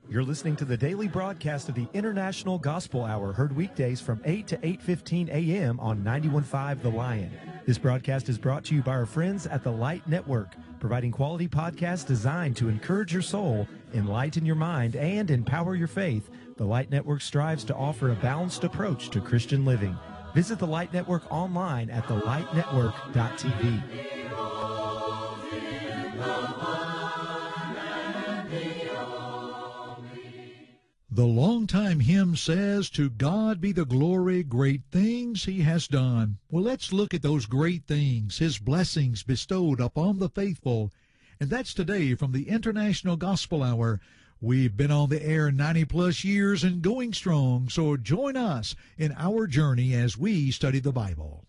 You're listening to the daily broadcast of the International Gospel Hour, heard weekdays from 8 to 8:15 a.m. on 91.5 The Lion. This broadcast is brought to you by our friends at the Light Network, providing quality podcasts designed to encourage your soul, enlighten your mind, and empower your faith. The Light Network strives to offer a balanced approach to Christian living. Visit the Light Network online at thelightnetwork.tv. The longtime hymn says, "To God be the glory, great things he has done." Well, let's look at those great things, his blessings bestowed upon the faithful. And that's today from the International Gospel Hour. We've been on the air 90-plus years and going strong, so join us in our journey as we study the Bible.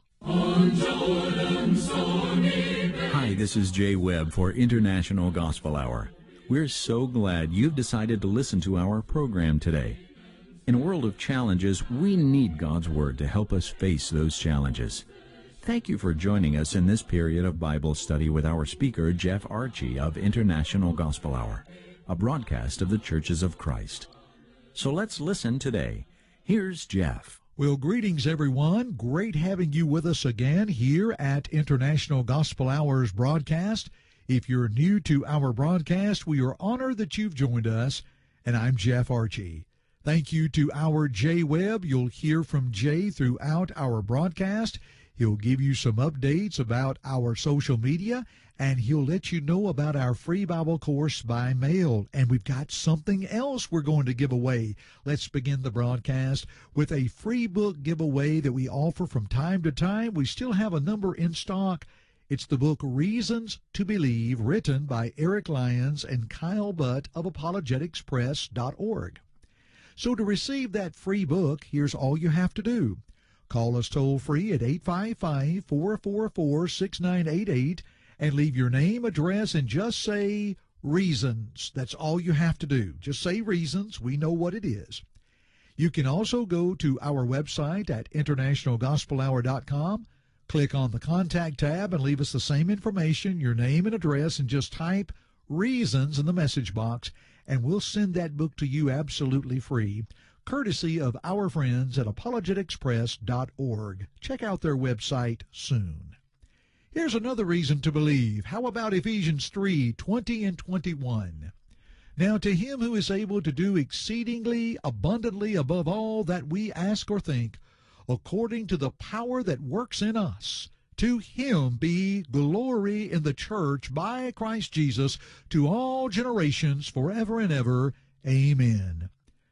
Hi, this is Jay Webb for International Gospel Hour. We're so glad you've decided to listen to our program today. In a world of challenges, we need God's Word to help us face those challenges. Thank you for joining us in this period of Bible study with our speaker, Jeff Archie of International Gospel Hour, a broadcast of the Churches of Christ. So let's listen today. Here's Jeff. Well, greetings, everyone. Great having you with us again here at International Gospel Hour's broadcast. If you're new to our broadcast, we are honored that you've joined us, and I'm Jeff Archie. Thank you to our Jay Webb. You'll hear from Jay throughout our broadcast. He'll give you some updates about our social media, and he'll let you know about our free Bible course by mail. And we've got something else we're going to give away. Let's begin the broadcast with a free book giveaway that we offer from time to time. We still have a number in stock. It's the book Reasons to Believe, written by Eric Lyons and Kyle Butt of apologeticspress.org. So to receive that free book, here's all you have to do. Call us toll-free at 855-444-6988 and leave your name, address, and just say Reasons. That's all you have to do. Just say Reasons. We know what it is. You can also go to our website at internationalgospelhour.com. Click on the Contact tab and leave us the same information, your name and address, and just type Reasons in the message box, and we'll send that book to you absolutely free, courtesy of our friends at apologeticspress.org. Check out their website soon. Here's another reason to believe. How about Ephesians 3:20 and 21? Now to him who is able to do exceedingly abundantly above all that we ask or think, according to the power that works in us, to him be glory in the church by Christ Jesus to all generations forever and ever. Amen.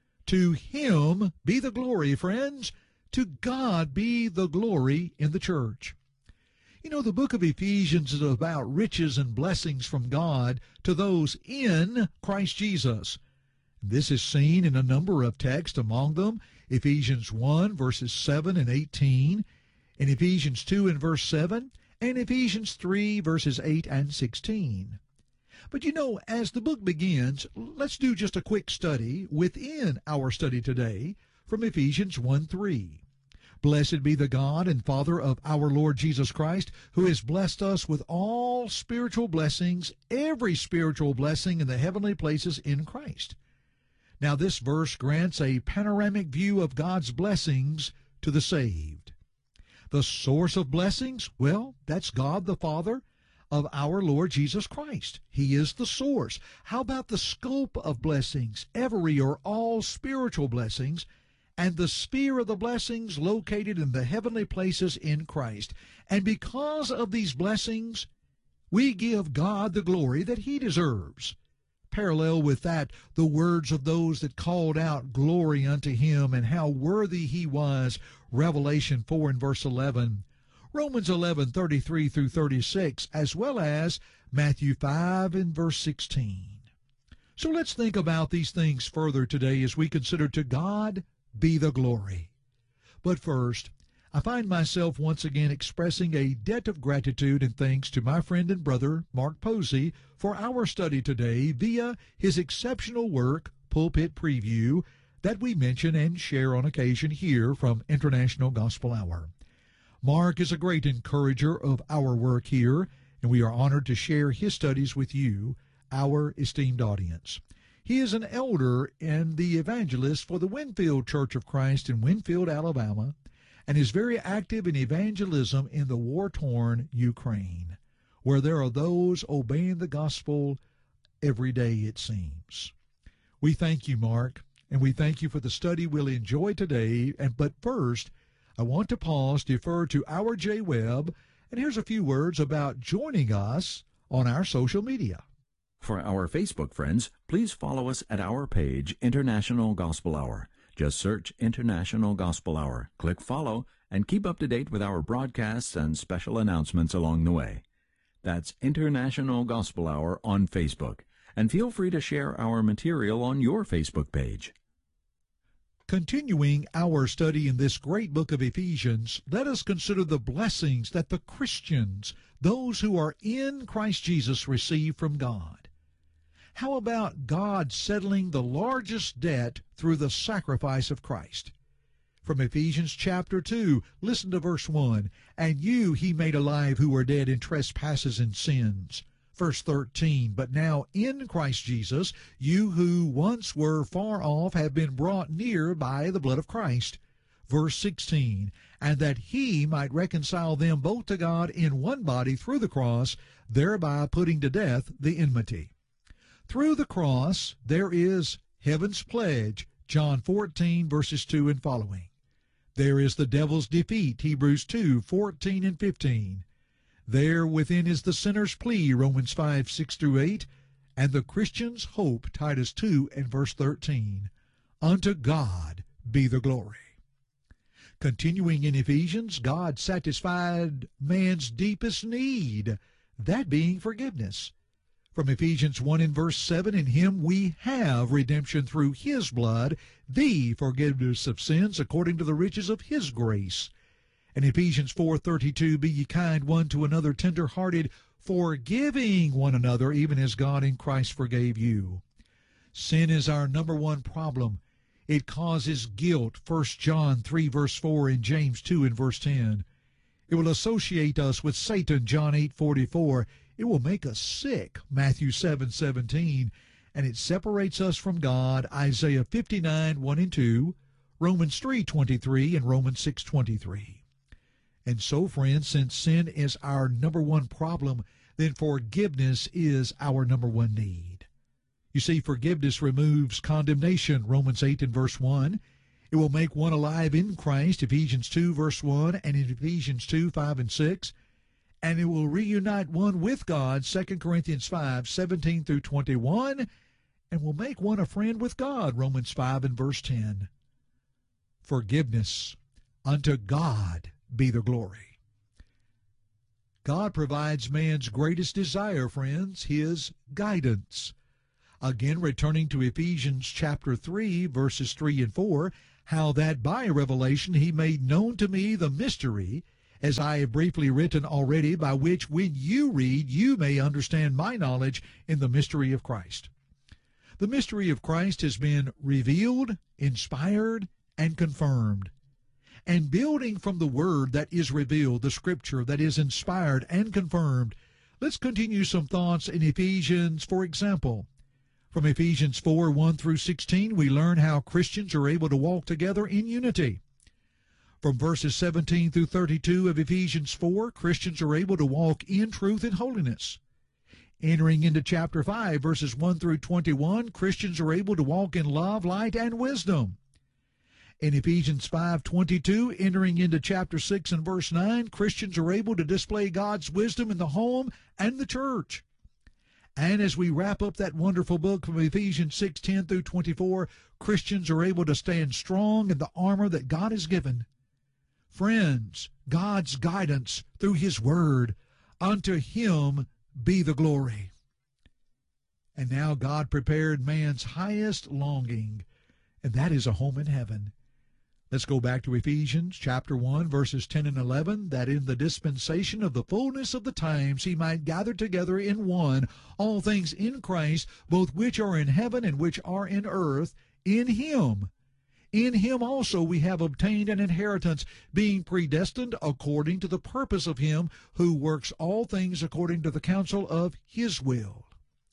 To him be the glory, friends. To God be the glory in the church. You know, the book of Ephesians is about riches and blessings from God to those in Christ Jesus. This is seen in a number of texts, among them Ephesians 1, verses 7 and 18, and Ephesians 2 and verse 7, and Ephesians 3, verses 8 and 16. But you know, as the book begins, let's do just a quick study within our study today from Ephesians 1:3. Blessed be the God and Father of our Lord Jesus Christ, who has blessed us with all spiritual blessings, every spiritual blessing in the heavenly places in Christ. Now, this verse grants a panoramic view of God's blessings to the saved. The source of blessings, well, that's God the Father of our Lord Jesus Christ. He is the source. How about the scope of blessings? Every or all spiritual blessings, and the sphere of the blessings located in the heavenly places in Christ. And because of these blessings, we give God the glory that he deserves. Parallel with that, the words of those that called out glory unto him and how worthy he was, Revelation 4 and verse 11, Romans 11:33 through 36, as well as Matthew 5 and verse 16. So let's think about these things further today as we consider to God be the glory. But first, I find myself once again expressing a debt of gratitude and thanks to my friend and brother, Mark Posey, for our study today via his exceptional work, Pulpit Preview, that we mention and share on occasion here from International Gospel Hour. Mark is a great encourager of our work here, and we are honored to share his studies with you, our esteemed audience. He is an elder and the evangelist for the Winfield Church of Christ in Winfield, Alabama, and is very active in evangelism in the war-torn Ukraine, where there are those obeying the gospel every day, it seems. We thank you, Mark, and we thank you for the study we'll enjoy today. But first, I want to pause, defer to our Jay Webb, and here's a few words about joining us on our social media. For our Facebook friends, please follow us at our page, International Gospel Hour. Just search International Gospel Hour, click follow, and keep up to date with our broadcasts and special announcements along the way. That's International Gospel Hour on Facebook. And feel free to share our material on your Facebook page. Continuing our study in this great book of Ephesians, let us consider the blessings that the Christians, those who are in Christ Jesus, receive from God. How about God settling the largest debt through the sacrifice of Christ? From Ephesians chapter 2, listen to verse 1. And you he made alive who were dead in trespasses and sins. Verse 13, but now in Christ Jesus, you who once were far off have been brought near by the blood of Christ. Verse 16, and that he might reconcile them both to God in one body through the cross, thereby putting to death the enmity. Through the cross, there is heaven's pledge, John 14, verses 2 and following. There is the devil's defeat, Hebrews 2, 14 and 15. There within is the sinner's plea, Romans 5, 6 through 8, and the Christian's hope, Titus 2 and verse 13. Unto God be the glory. Continuing in Ephesians, God satisfied man's deepest need, that being forgiveness. From Ephesians 1 and verse 7, in him we have redemption through his blood, the forgiveness of sins according to the riches of his grace. In Ephesians 4:32, be ye kind one to another, tender-hearted, forgiving one another, even as God in Christ forgave you. Sin is our number one problem. It causes guilt, 1 John 3 verse 4 and James 2 and verse 10. It will associate us with Satan, John 8:44. It will make us sick, Matthew 7:17, and it separates us from God, Isaiah 59, 1 and 2, Romans 3:23, and Romans 6:23. And so, friends, since sin is our number one problem, then forgiveness is our number one need. You see, forgiveness removes condemnation, Romans 8 and verse 1. It will make one alive in Christ, Ephesians 2 verse 1, and in Ephesians 2, 5 and 6. And it will reunite one with God, 2 Corinthians 5, 17 through 21, and will make one a friend with God, Romans 5 and verse 10. Forgiveness. Unto God be the glory. God provides man's greatest desire, friends, his guidance. Again, returning to Ephesians chapter 3, verses 3 and 4, how that by revelation he made known to me the mystery, as I have briefly written already, by which when you read, you may understand my knowledge in the mystery of Christ. The mystery of Christ has been revealed, inspired, and confirmed. And building from the word that is revealed, the scripture that is inspired and confirmed, let's continue some thoughts in Ephesians, for example. From Ephesians 4, 1 through 16, we learn how Christians are able to walk together in unity. From verses 17 through 32 of Ephesians 4, Christians are able to walk in truth and holiness. Entering into chapter 5, verses 1 through 21, Christians are able to walk in love, light, and wisdom. In Ephesians 5:22, entering into chapter 6 and verse 9, Christians are able to display God's wisdom in the home and the church. And as we wrap up that wonderful book from Ephesians 6:10 through 24, Christians are able to stand strong in the armor that God has given. Friends, God's guidance through his word, unto him be the glory. And now God prepared man's highest longing, and that is a home in heaven. Let's go back to Ephesians chapter 1, verses 10 and 11, that in the dispensation of the fullness of the times he might gather together in one all things in Christ, both which are in heaven and which are in earth, in him. In him also we have obtained an inheritance, being predestined according to the purpose of him who works all things according to the counsel of his will.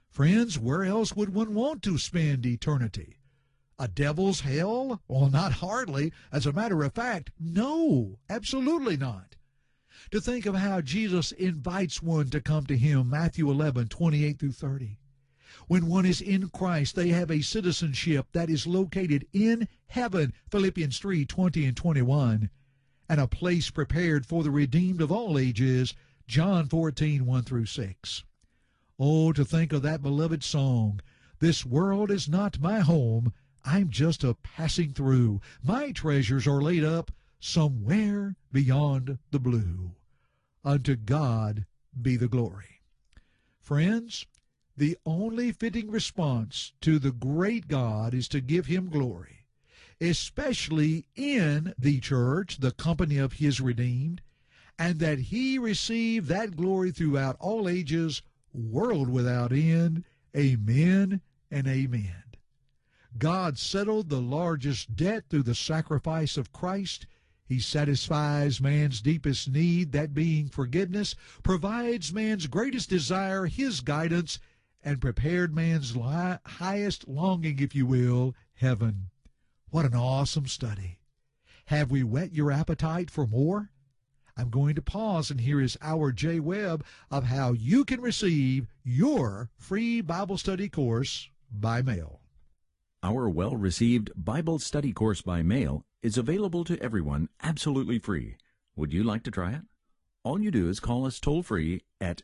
Friends, where else would one want to spend eternity? A devil's hell? Well, not hardly. As a matter of fact, no, absolutely not. To think of how Jesus invites one to come to him, Matthew 11:28-30. When one is in Christ, they have a citizenship that is located in heaven, Philippians 3:20-21, and a place prepared for the redeemed of all ages, John 14:1-6. Oh, to think of that beloved song, "This world is not my home, I'm just a passing through. My treasures are laid up somewhere beyond the blue. Unto God be the glory." Friends, the only fitting response to the great God is to give him glory, especially in the church, the company of his redeemed, and that he receive that glory throughout all ages, world without end. Amen and amen. God settled the largest debt through the sacrifice of Christ. He satisfies man's deepest need, that being forgiveness, provides man's greatest desire, his guidance, and prepared man's highest longing, if you will, heaven. What an awesome study. Have we whet your appetite for more? I'm going to pause, and here is our J. Webb of how you can receive your free Bible study course by mail. Our well-received Bible study course by mail is available to everyone absolutely free. Would you like to try it? All you do is call us toll-free at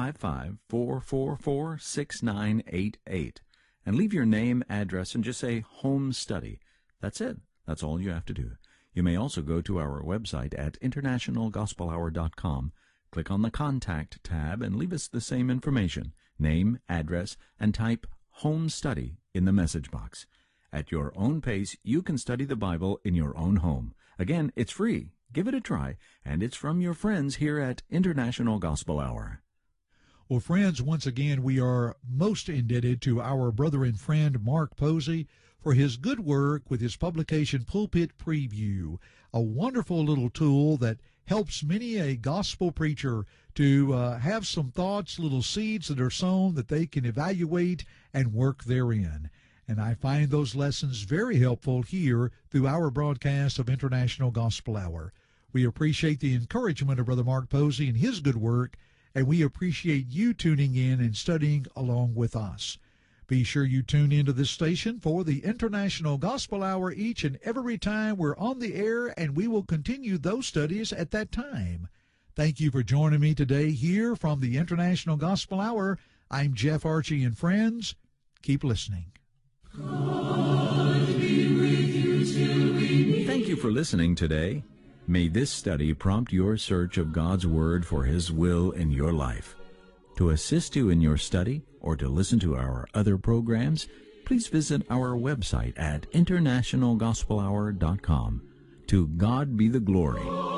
855-444-6988 and leave your name, address, and just say Home Study. That's it. That's all you have to do. You may also go to our website at internationalgospelhour.com, click on the Contact tab, and leave us the same information, name, address, and type Home Study in the message box. At your own pace, you can study the Bible in your own home. Again, it's free. Give it a try, and it's from your friends here at International Gospel Hour. Well, friends, once again, we are most indebted to our brother and friend Mark Posey for his good work with his publication Pulpit Preview, a wonderful little tool that helps many a gospel preacher to have some thoughts, little seeds that are sown that they can evaluate and work therein. And I find those lessons very helpful here through our broadcast of International Gospel Hour. We appreciate the encouragement of Brother Mark Posey and his good work, and we appreciate you tuning in and studying along with us. Be sure you tune into this station for the International Gospel Hour each and every time we're on the air, and we will continue those studies at that time. Thank you for joining me today here from the International Gospel Hour. I'm Jeff Archie, and friends, keep listening. Thank you for listening today. May this study prompt your search of God's Word for His will in your life. To assist you in your study or to listen to our other programs, please visit our website at internationalgospelhour.com. To God be the glory.